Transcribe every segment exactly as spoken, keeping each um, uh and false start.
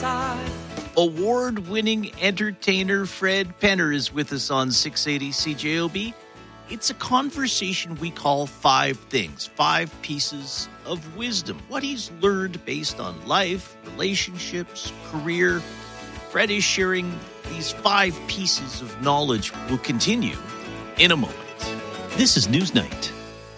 side. Award-winning entertainer Fred Penner is with us on six eighty C J O B. It's a conversation we call Five Things, five pieces of wisdom, what he's learned based on life, relationships, career. Fred is sharing these five pieces of knowledge. Will continue in a moment. This is Newsnight.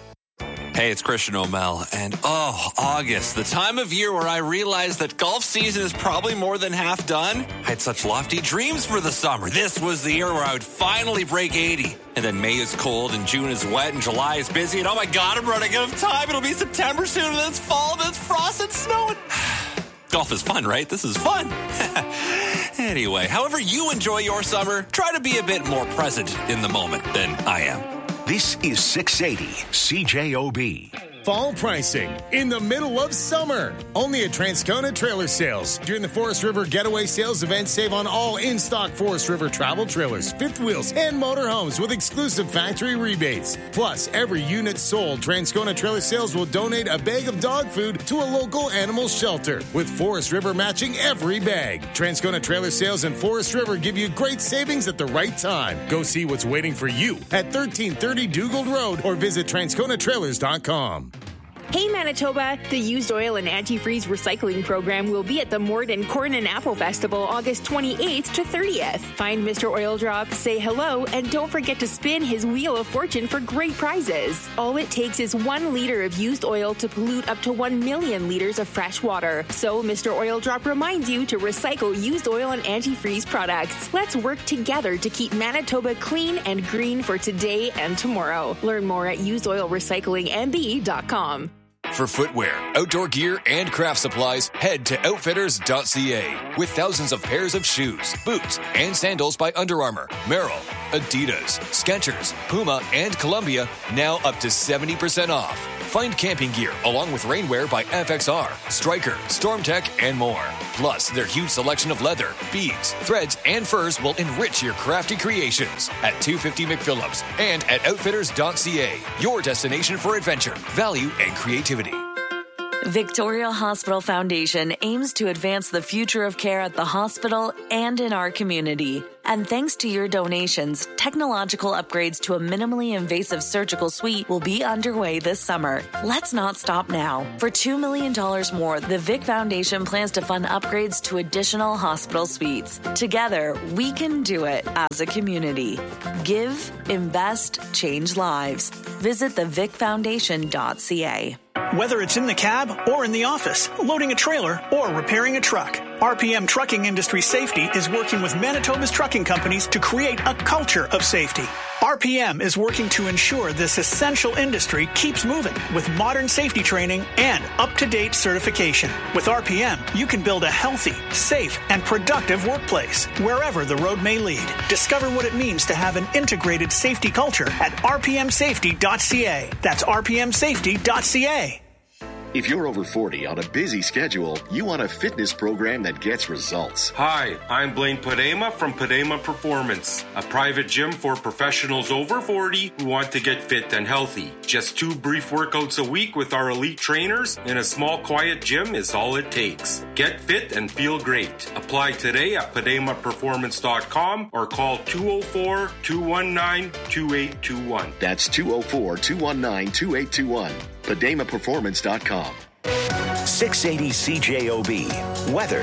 Hey, it's Christian O'Mell, and oh, August, the time of year where I realized that golf season is probably more than half done. I had such lofty dreams for the summer. This was the year where I would finally break eighty. And then May is cold, and June is wet, and July is busy, and oh my God, I'm running out of time. It'll be September soon, and then it's fall, and then it's frost and snow. Golf is fun, right? This is fun. Anyway, however you enjoy your summer, try to be a bit more present in the moment than I am. This is six eighty C J O B. Fall pricing in the middle of summer. Only at Transcona Trailer Sales. During the Forest River Getaway Sales event, save on all in-stock Forest River travel trailers, fifth wheels, and motorhomes with exclusive factory rebates. Plus, every unit sold, Transcona Trailer Sales will donate a bag of dog food to a local animal shelter, with Forest River matching every bag. Transcona Trailer Sales and Forest River give you great savings at the right time. Go see what's waiting for you at thirteen thirty Dugald Road or visit transcona trailers dot com. Hey Manitoba, the Used Oil and Antifreeze Recycling Program will be at the Morden Corn and Apple Festival August twenty-eighth to thirtieth. Find Mister Oil Drop, say hello, and don't forget to spin his Wheel of Fortune for great prizes. All it takes is one liter of used oil to pollute up to one million liters of fresh water. So Mister Oil Drop reminds you to recycle used oil and antifreeze products. Let's work together to keep Manitoba clean and green for today and tomorrow. Learn more at used oil recycling m b dot com. For footwear, outdoor gear, and craft supplies, head to outfitters dot c a. With thousands of pairs of shoes, boots, and sandals by Under Armour, Merrell, Adidas, Skechers, Puma, and Columbia, now up to seventy percent off. Find camping gear along with rainwear by F X R, Striker, StormTech, and more. Plus, their huge selection of leather, beads, threads, and furs will enrich your crafty creations at two fifty McPhillips and at outfitters dot c a. Your destination for adventure, value, and creativity. Victoria Hospital Foundation aims to advance the future of care at the hospital and in our community. And thanks to your donations, technological upgrades to a minimally invasive surgical suite will be underway this summer. Let's not stop now. For two million dollars more, the Vic Foundation plans to fund upgrades to additional hospital suites. Together, we can do it as a community. Give, invest, change lives. Visit the vic foundation dot c a. Whether it's in the cab or in the office, loading a trailer or repairing a truck, R P M Trucking Industry Safety is working with Manitoba's trucking companies to create a culture of safety. R P M is working to ensure this essential industry keeps moving with modern safety training and up-to-date certification. With R P M, you can build a healthy, safe, and productive workplace wherever the road may lead. Discover what it means to have an integrated safety culture at r p m safety dot c a. That's r p m safety dot c a. If you're over forty on a busy schedule, you want a fitness program that gets results. Hi, I'm Blaine Padema from Padema Performance, a private gym for professionals over forty who want to get fit and healthy. Just two brief workouts a week with our elite trainers in a small, quiet gym is all it takes. Get fit and feel great. Apply today at padema performance dot com or call two oh four, two one nine, two eight two one. That's two oh four, two one nine, two eight two one. padema performance dot com. six eighty C J O B. Weather.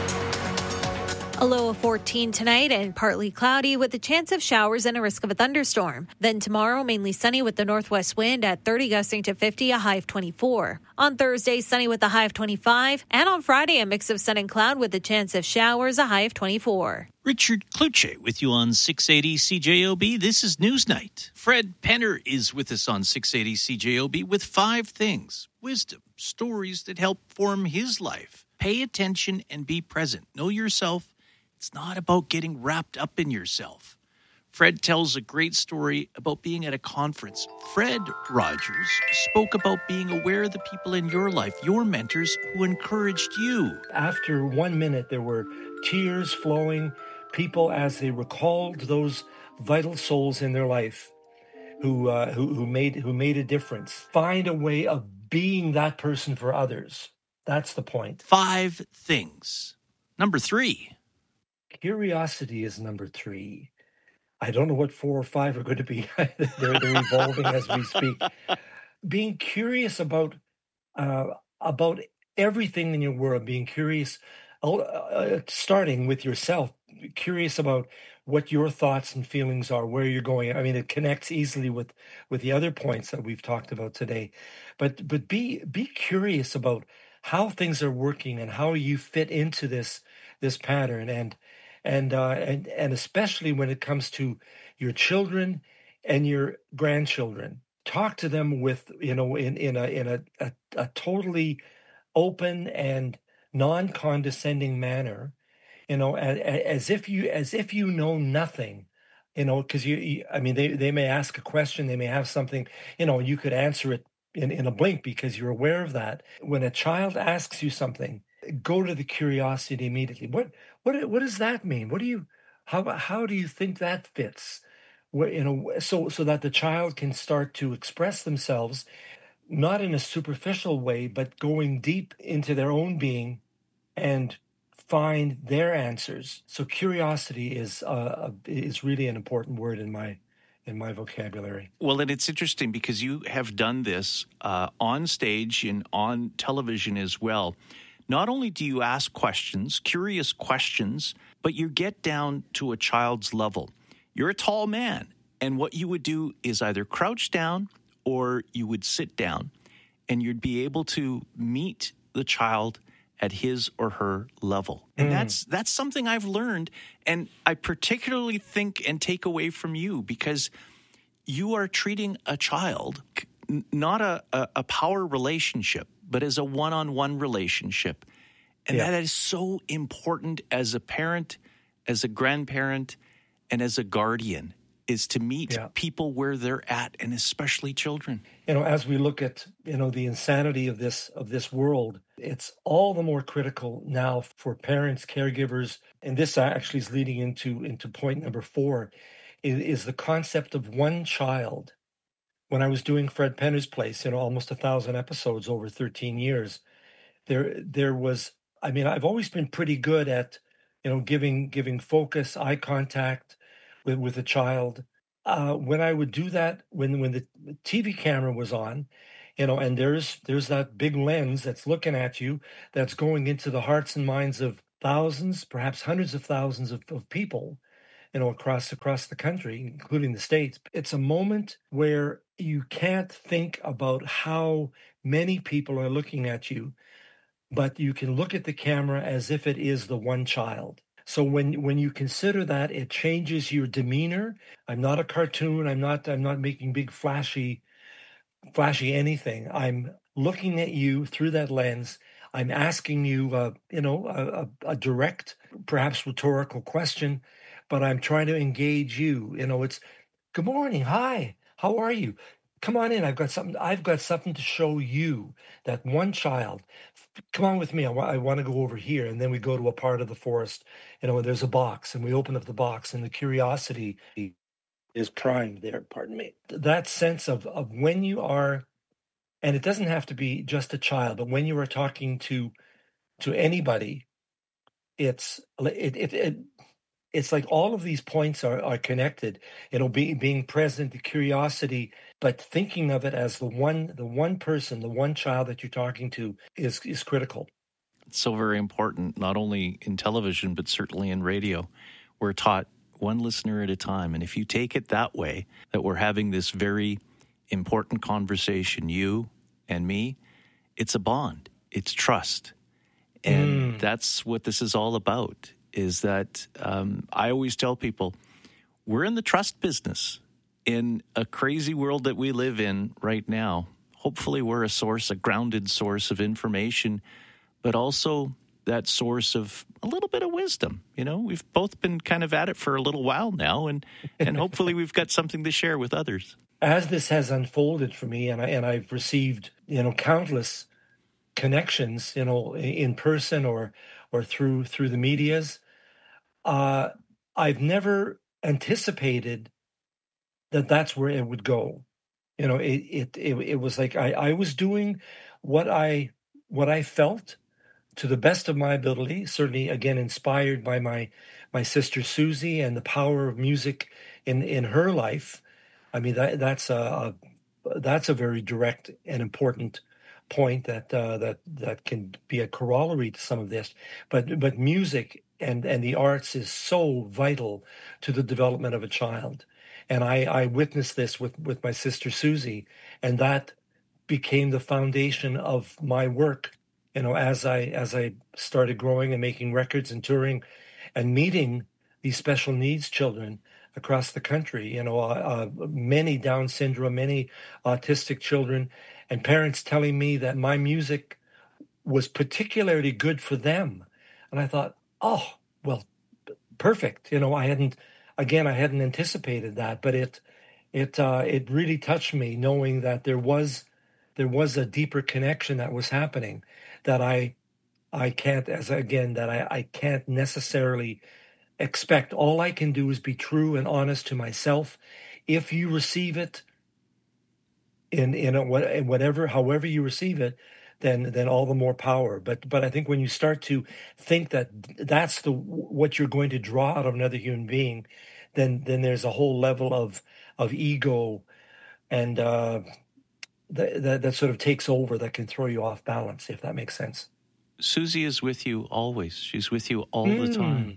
A low of fourteen tonight and partly cloudy with a chance of showers and a risk of a thunderstorm. Then tomorrow, mainly sunny with the northwest wind at thirty gusting to fifty, a high of twenty-four. On Thursday, sunny with a high of twenty-five. And on Friday, a mix of sun and cloud with a chance of showers, a high of twenty-four. Richard Kluche with you on six eighty C J O B. This is Newsnight. Fred Penner is with us on six eighty C J O B with five things, wisdom, stories that help form his life. Pay attention and be present. Know yourself. It's not about getting wrapped up in yourself. Fred tells a great story about being at a conference. Fred Rogers spoke about being aware of the people in your life, your mentors who encouraged you. After one minute, there were tears flowing, people as they recalled those vital souls in their life who uh, who, who made who made a difference. Find a way of being that person for others. That's the point. Five things. Number three. Curiosity is number three. I don't know what four or five are going to be. they're, they're evolving as we speak. Being curious about uh, about everything in your world, being curious, uh, starting with yourself, curious about what your thoughts and feelings are, where you're going. I mean, it connects easily with with the other points that we've talked about today. But but be be curious about how things are working and how you fit into this this pattern, and and uh, and and especially when it comes to your children and your grandchildren. Talk to them with, you know, in in a in a, a, a totally open and non-condescending manner, you know, as, as if you as if you know nothing, you know, because you, you, I mean, they, they may ask a question, they may have something, you know, you could answer it in, in a blink because you're aware of that. When a child asks you something, go to the curiosity immediately. What what what does that mean? What do you how how do you think that fits? Where, you know, so so that the child can start to express themselves, not in a superficial way, but going deep into their own being and find their answers. So curiosity is uh, is really an important word in my in my vocabulary. Well, and it's interesting because you have done this uh, on stage and on television as well. Not only do you ask questions, curious questions, but you get down to a child's level. You're a tall man, and what you would do is either crouch down or you would sit down, and you'd be able to meet the child at his or her level. And mm. that's that's something I've learned, and I particularly think and take away from you, because you are treating a child not a, a, a power relationship, but as a one-on-one relationship. And yeah. that is so important as a parent, as a grandparent, and as a guardian, is to meet yeah. people where they're at, and especially children. You know, as we look at, you know, the insanity of this of this world, it's all the more critical now for parents, caregivers, and this actually is leading into into point number four, is, is the concept of one child. When I was doing Fred Penner's Place, you know, almost a thousand episodes over thirteen years, there there was, I mean, I've always been pretty good at, you know, giving giving focus, eye contact with, with a child. Uh, when I would do that, when when the T V camera was on, you know, and there's there's that big lens that's looking at you, that's going into the hearts and minds of thousands, perhaps hundreds of thousands of, of people, you know, across across the country, including the States. It's a moment where you can't think about how many people are looking at you, but you can look at the camera as if it is the one child. So when when you consider that, it changes your demeanor. I'm not a cartoon. I'm not I'm not making big flashy flashy anything. I'm looking at you through that lens. I'm asking you, uh, you know, a, a, a direct, perhaps rhetorical question, but I'm trying to engage you. You know, it's good morning, hi, how are you? Come on in. I've got something. I've got something to show you. That one child. Come on with me. I, wa- I want to go over here, and then we go to a part of the forest. You know, and there's a box, and we open up the box, and the curiosity is primed there. Pardon me. That sense of of when you are, and it doesn't have to be just a child, but when you are talking to to anybody, it's it it. it It's like all of these points are, are connected, you know, be, being present, the curiosity, but thinking of it as the one the one person, the one child that you're talking to is is critical. It's so very important, not only in television, but certainly in radio. We're taught one listener at a time. And if you take it that way, that we're having this very important conversation, you and me, it's a bond. It's trust. And mm. that's what this is all about. Is that um, I always tell people, we're in the trust business. In a crazy world that we live in right now, hopefully we're a source, a grounded source of information, but also that source of a little bit of wisdom. You know, we've both been kind of at it for a little while now, and, and hopefully we've got something to share with others. As this has unfolded for me, and, I, and I've received, you know, countless connections, you know, in person or or through through the medias, uh, I've never anticipated that that's where it would go. You know, it it it, it was like I, I was doing what I what I felt to the best of my ability, certainly, again, inspired by my my sister Susie and the power of music in, in her life. I mean, that that's a, a that's a very direct and important point that uh, that that can be a corollary to some of this. But but music and, and the arts is so vital to the development of a child. And I, I witnessed this with, with my sister Susie, and that became the foundation of my work. You know, as I as I started growing and making records and touring and meeting these special needs children across the country, you know, uh, uh, many Down syndrome, many autistic children, and parents telling me that my music was particularly good for them. And I thought, oh, well, perfect. You know, I hadn't, again, I hadn't anticipated that, but it it uh, it really touched me knowing that there was there was a deeper connection that was happening that I I can't, as again, that I, I can't necessarily expect. All I can do is be true and honest to myself. If you receive it in in, a, in whatever, however you receive it, then then all the more power. But but I think when you start to think that that's the what you're going to draw out of another human being, then then there's a whole level of of ego and uh, that, that that sort of takes over, that can throw you off balance, if that makes sense. Susie is with you always. She's with you all Mm. the time.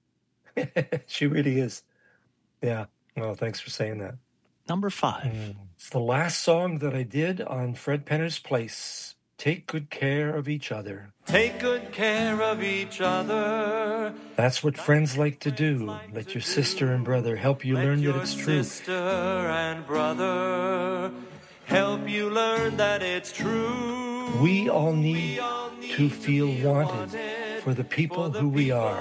She really is. Yeah. Well, thanks for saying that. Number five. Mm. It's the last song that I did on Fred Penner's Place. Take good care of each other. Take good care of each other. That's what friends like to do. Let your sister and brother help you learn that it's true. Sister and brother help you learn that it's true. We all need to feel wanted for the people who we are.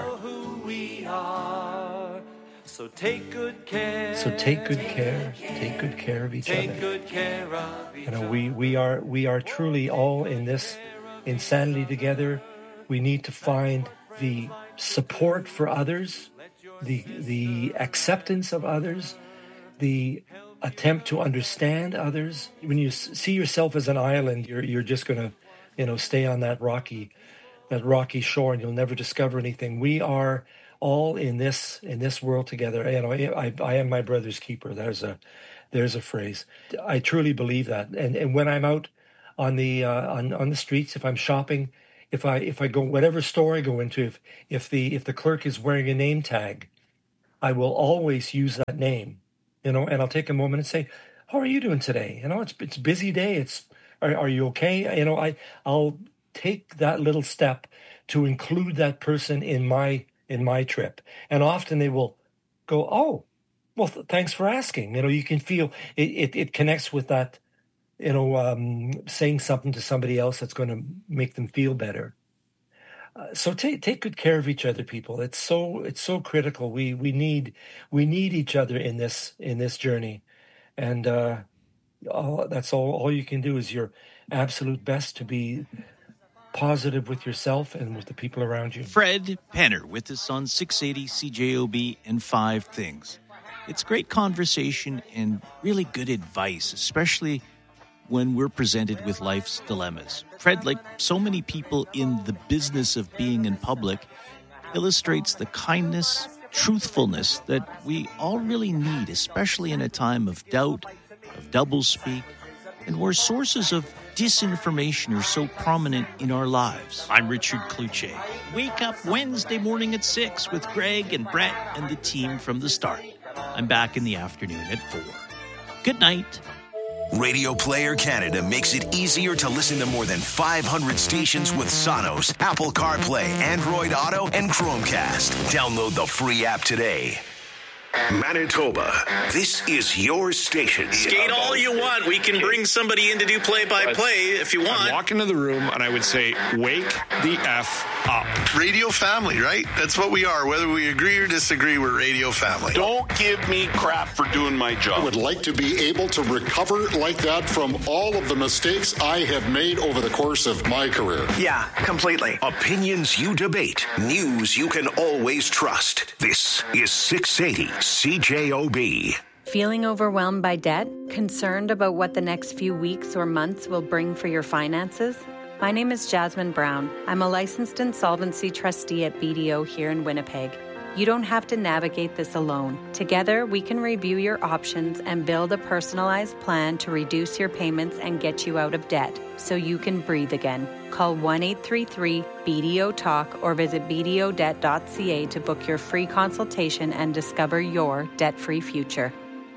So take good care. So take good care. Take good care of each Take other. good care of each You know, we, we are we are truly all in this insanity together. We need to find the support for others, the the acceptance of others, the attempt to understand others. When you s- see yourself as an island, you're you're just going to, you know, stay on that rocky that rocky shore, and you'll never discover anything. We are all in this in this world together. You know, I I am my brother's keeper. There's a there's a phrase. I truly believe that. And and when I'm out on the uh, on on the streets, if I'm shopping, if I if I go whatever store I go into, if if the if the clerk is wearing a name tag, I will always use that name. You know, and I'll take a moment and say, "How are you doing today? You know, it's it's a busy day. It's are are you okay?" You know, I I'll take that little step to include that person in my in my trip, and often they will go, "Oh, well, th- thanks for asking." You know, you can feel it. It, it connects with that. You know, um, saying something to somebody else that's going to make them feel better. Uh, so take take good care of each other, people. It's so it's so critical. We we need we need each other in this in this journey, and uh, all, that's all. All you can do is your absolute best to be positive with yourself and with the people around you. Fred Penner with us on six eighty C J O B and Five Things. It's great conversation and really good advice, especially when we're presented with life's dilemmas. Fred, like so many people in the business of being in public, illustrates the kindness, truthfulness that we all really need, especially in a time of doubt, of doublespeak, and where sources of disinformation are so prominent in our lives. I'm Richard Cloutier. Wake up Wednesday morning at six with Greg and Brett and the team from the start. I'm back in the afternoon at four. Good night. Radio Player Canada makes it easier to listen to more than five hundred stations with Sonos, Apple CarPlay, Android Auto, and Chromecast. Download the free app today. Manitoba, this is your station. Skate all you want. We can bring somebody in to do play-by-play if you want. I'd walk into the room and I would say, wake the F up. Radio family, right? That's what we are. Whether we agree or disagree, we're radio family. Don't give me crap for doing my job. I would like to be able to recover like that from all of the mistakes I have made over the course of my career. Yeah, completely. Opinions you debate. News you can always trust. This is six eighty C J O B. Feeling overwhelmed by debt? Concerned about what the next few weeks or months will bring for your finances? My name is Jasmine Brown. I'm a licensed insolvency trustee at B D O here in Winnipeg. You don't have to navigate this alone. Together, we can review your options and build a personalized plan to reduce your payments and get you out of debt so you can breathe again. Call one eight three three B D O talk or visit b d o debt dot c a to book your free consultation and discover your debt-free future.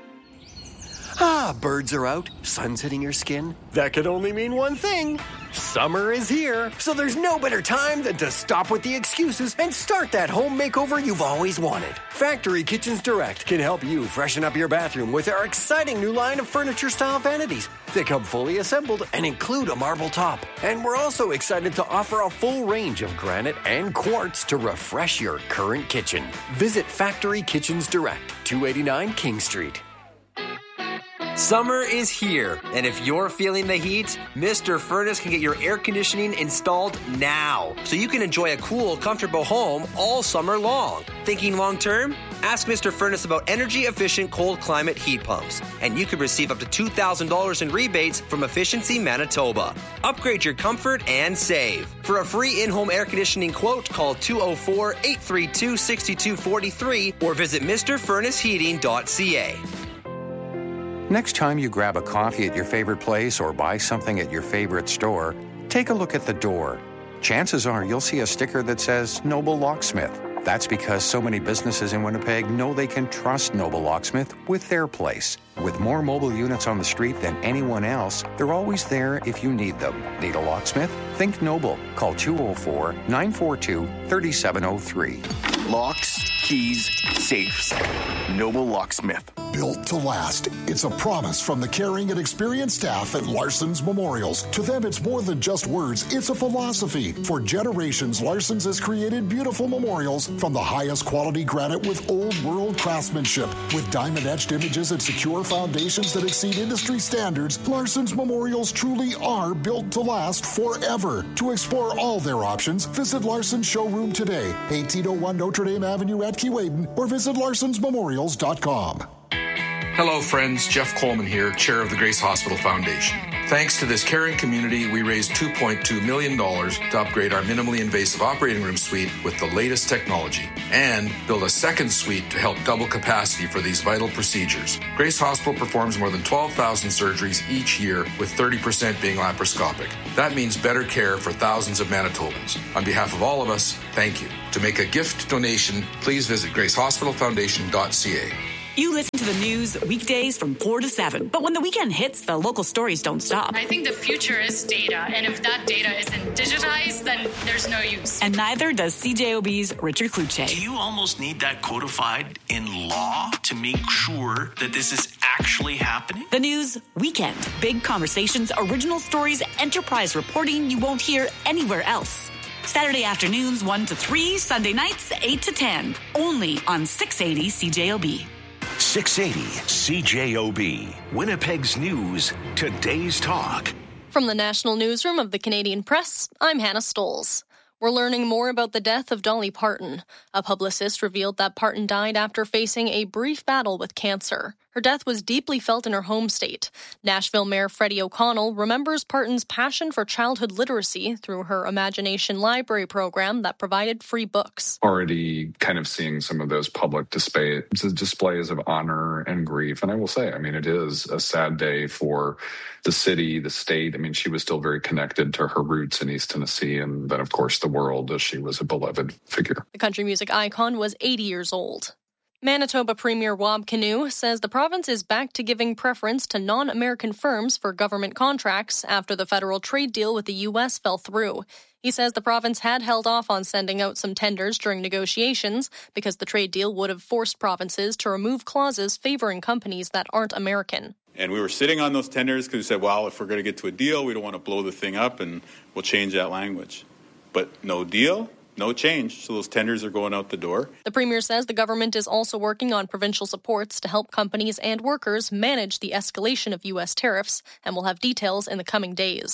Ah, birds are out, sun's hitting your skin. That could only mean one thing. Summer is here, so there's no better time than to stop with the excuses and start that home makeover you've always wanted. Factory Kitchens Direct can help you freshen up your bathroom with our exciting new line of furniture-style vanities. They come fully assembled and include a marble top. And we're also excited to offer a full range of granite and quartz to refresh your current kitchen. Visit Factory Kitchens Direct, two eighty-nine King Street. Summer is here, and if you're feeling the heat, Mister Furnace can get your air conditioning installed now, so you can enjoy a cool, comfortable home all summer long. Thinking long-term? Ask Mister Furnace about energy-efficient cold climate heat pumps, and you could receive up to two thousand dollars in rebates from Efficiency Manitoba. Upgrade your comfort and save. For a free in-home air conditioning quote, call two oh four, eight three two, six two four three or visit mr furnace heating dot c a. Next time you grab a coffee at your favorite place or buy something at your favorite store, take a look at the door. Chances are you'll see a sticker that says Noble Locksmith. That's because so many businesses in Winnipeg know they can trust Noble Locksmith with their place. With more mobile units on the street than anyone else, they're always there if you need them. Need a locksmith? Think Noble. Call two oh four, nine four two, three seven oh three. Locks, keys, safes. Noble Locksmith. Built to last. It's a promise from the caring and experienced staff at Larson's Memorials. To them, it's more than just words. It's a philosophy. For generations, Larson's has created beautiful memorials from the highest quality granite with old world craftsmanship. With diamond-etched images and secure foundations that exceed industry standards, Larson's Memorials truly are built to last forever. To explore all their options, visit Larson's showroom today, eighteen oh one Notre Dame Avenue at Keewaydin, or visit larsons memorials dot com. Hello, friends. Jeff Coleman here, chair of the Grace Hospital Foundation. Thanks to this caring community, we raised two point two million dollars to upgrade our minimally invasive operating room suite with the latest technology and build a second suite to help double capacity for these vital procedures. Grace Hospital performs more than twelve thousand surgeries each year, with thirty percent being laparoscopic. That means better care for thousands of Manitobans. On behalf of all of us, thank you. To make a gift donation, please visit grace hospital foundation dot c a. You listen to the news weekdays from four to seven, but when the weekend hits, the local stories don't stop. I think the future is data, and if that data isn't digitized, then there's no use. And neither does C J O B's Richard Kluche. Do you almost need that codified in law to make sure that this is actually happening? The news weekend. Big conversations, original stories, enterprise reporting you won't hear anywhere else. Saturday afternoons one to three, Sunday nights eight to ten. Only on six eighty C J O B. six eighty C J O B, Winnipeg's News, today's talk. From the National Newsroom of the Canadian Press, I'm Hannah Stoles. We're learning more about the death of Dolly Parton. A publicist revealed that Parton died after facing a brief battle with cancer. Her death was deeply felt in her home state. Nashville Mayor Freddie O'Connell remembers Parton's passion for childhood literacy through her Imagination Library program that provided free books. Already kind of seeing some of those public display, displays of honor and grief. And I will say, I mean, it is a sad day for the city, the state. I mean, she was still very connected to her roots in East Tennessee and then, of course, the world, as she was a beloved figure. The country music icon was eighty years old. Manitoba Premier Wab Kinew says the province is back to giving preference to non-American firms for government contracts after the federal trade deal with the U S fell through. He says the province had held off on sending out some tenders during negotiations because the trade deal would have forced provinces to remove clauses favoring companies that aren't American. And we were sitting on those tenders because we said, well, if we're going to get to a deal, we don't want to blow the thing up and we'll change that language. But no deal. No change, so those tenders are going out the door. The Premier says the government is also working on provincial supports to help companies and workers manage the escalation of U S tariffs and will have details in the coming days.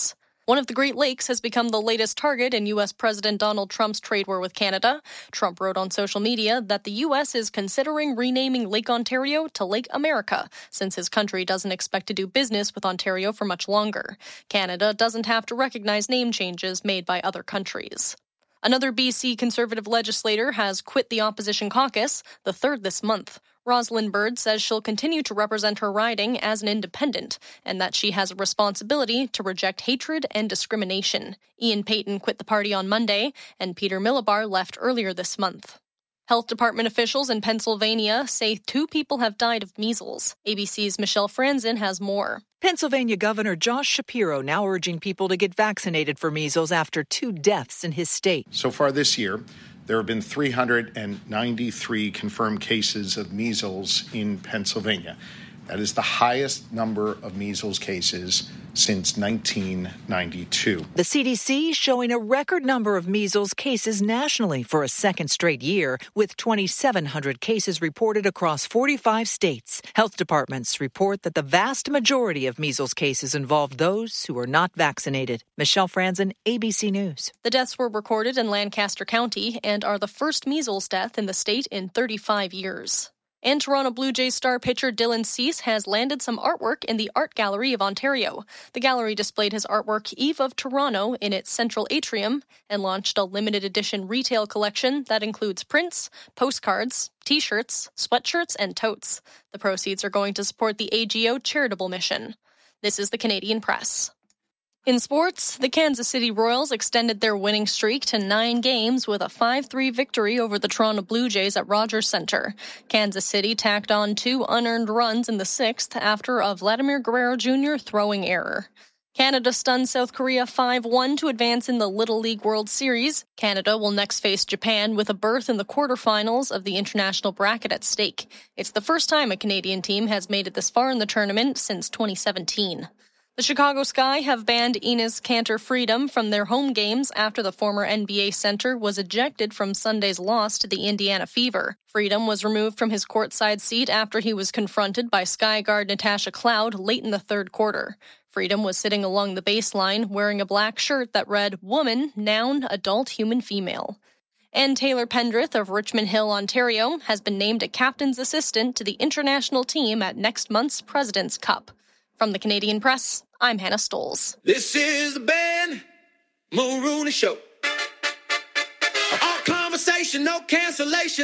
One of the Great Lakes has become the latest target in U S. President Donald Trump's trade war with Canada. Trump wrote on social media that the U S is considering renaming Lake Ontario to Lake America, since his country doesn't expect to do business with Ontario for much longer. Canada doesn't have to recognize name changes made by other countries. Another B C Conservative legislator has quit the opposition caucus, the third this month. Rosalind Byrd says she'll continue to represent her riding as an independent, and that she has a responsibility to reject hatred and discrimination. Ian Payton quit the party on Monday, and Peter Millibar left earlier this month. Health department officials in Pennsylvania say two people have died of measles. A B C's Michelle Franzen has more. Pennsylvania Governor Josh Shapiro now urging people to get vaccinated for measles after two deaths in his state. So far this year, there have been three hundred ninety-three confirmed cases of measles in Pennsylvania. That is the highest number of measles cases since nineteen ninety-two. The C D C showing a record number of measles cases nationally for a second straight year, with twenty-seven hundred cases reported across forty-five states. Health departments report that the vast majority of measles cases involve those who are not vaccinated. Michelle Franzen, A B C News. The deaths were recorded in Lancaster County and are the first measles death in the state in thirty-five years. And Toronto Blue Jays star pitcher Dylan Cease has landed some artwork in the Art Gallery of Ontario. The gallery displayed his artwork Eve of Toronto in its central atrium and launched a limited edition retail collection that includes prints, postcards, t-shirts, sweatshirts, and totes. The proceeds are going to support the A G O charitable mission. This is the Canadian Press. In sports, the Kansas City Royals extended their winning streak to nine games with a five three victory over the Toronto Blue Jays at Rogers Centre. Kansas City tacked on two unearned runs in the sixth after a Vladimir Guerrero Junior throwing error. Canada stunned South Korea five one to advance in the Little League World Series. Canada will next face Japan with a berth in the quarterfinals of the international bracket at stake. It's the first time a Canadian team has made it this far in the tournament since twenty seventeen. The Chicago Sky have banned Enes Kanter Freedom from their home games after the former N B A center was ejected from Sunday's loss to the Indiana Fever. Freedom was removed from his courtside seat after he was confronted by Sky guard Natasha Cloud late in the third quarter. Freedom was sitting along the baseline wearing a black shirt that read, "Woman, noun, adult, human, female." And Taylor Pendrith of Richmond Hill, Ontario, has been named a captain's assistant to the international team at next month's President's Cup. From the Canadian Press, I'm Hannah Stoles. This is the Ben Mulrooney Show. All conversation, no cancellation.